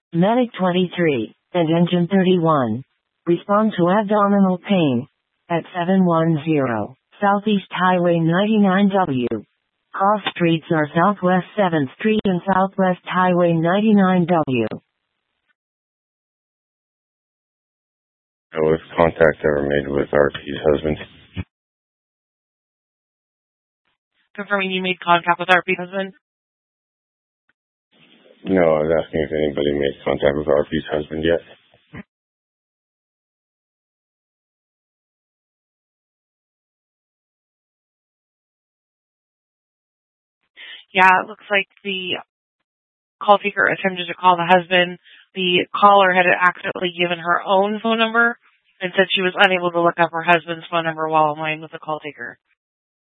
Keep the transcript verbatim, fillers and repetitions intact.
Medic twenty-three and Engine thirty-one. Respond to abdominal pain at seven one zero Southeast Highway ninety-nine W. Cross streets are Southwest seventh Street and Southwest Highway ninety-nine W. No was contact ever made with R P's husband? Confirming you made contact with R P's husband? No, I was asking if anybody made contact with R P's husband yet. Yeah, it looks like the call taker attempted to call the husband. The caller had accidentally given her own phone number and said she was unable to look up her husband's phone number while online with the call taker.